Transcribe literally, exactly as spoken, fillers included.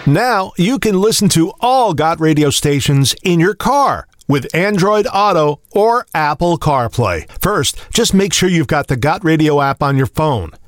Now you can listen to all Got Radio stations in your car with Android Auto or Apple CarPlay. First, just make sure you've got the Got Radio app on your phone.